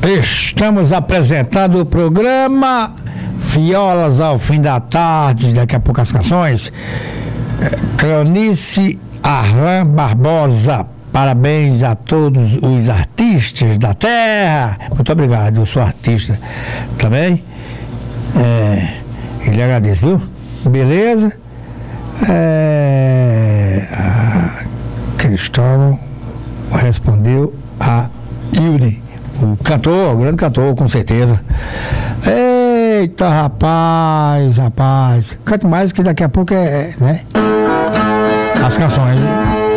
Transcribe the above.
Estamos apresentando o programa Violas ao Fim da Tarde, daqui a pouco as canções. Cleonice Arlan Barbosa, parabéns a todos os artistas da terra. Muito obrigado, eu sou artista também. Ele agradece, viu? Beleza? A Cristóvão respondeu a Yuri, o cantor, o grande cantor, com certeza. Eita, rapaz, cante mais que daqui a pouco né? As canções.